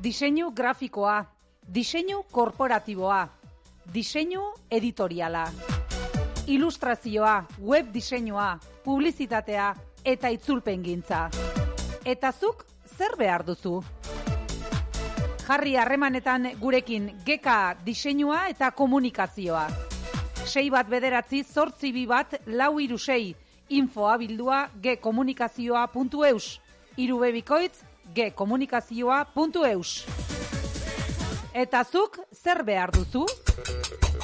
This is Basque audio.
Diseinu grafikoa, diseinu korporatiboa, diseinu editoriala, ilustrazioa, web diseinua, publizitatea eta itzulpengintza. Eta zuk zer behar duzu? Jarri harremanetan gurekin GK diseinua eta komunikazioa. 6198426 info abildua gkomunikazioa.eus 3 gkomunikazioa.eus. Eta zuk zer behar duzu?